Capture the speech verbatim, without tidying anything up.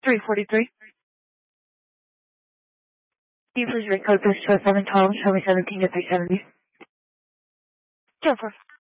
three forty-three. Do you please recode this to seven twelve, show me seventeen to three seventy? Jennifer.